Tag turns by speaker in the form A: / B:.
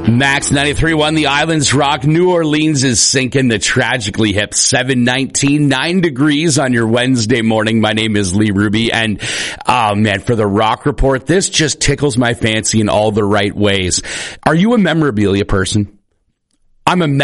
A: Max 93.1, the islands rock. New Orleans is sinking. The tragically hip 719, 9 degrees on your Wednesday morning. My name is Lee Ruby, and oh man, for the Rock Report, this just tickles my fancy in all the right ways. Are you a memorabilia person? I'm a